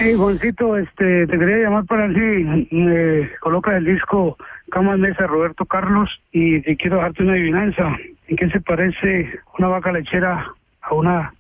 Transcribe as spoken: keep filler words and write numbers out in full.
Hey, Juancito, este, te quería llamar para ver si me colocas el disco Camas Mesa Roberto Carlos y te quiero darte una adivinanza. ¿En qué se parece una vaca lechera a una